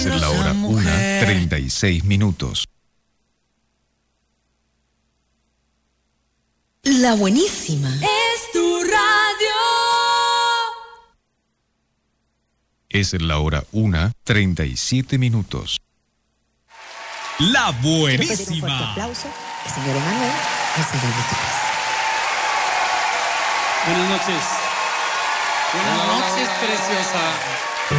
Es la hora 1:36. La buenísima. Es tu radio. Es la hora 1:37. La Quiero pedir un fuerte buenísima. aplauso al señor Emanuel, al señor Gutiérrez. Buenas noches. Buenas noches, preciosa.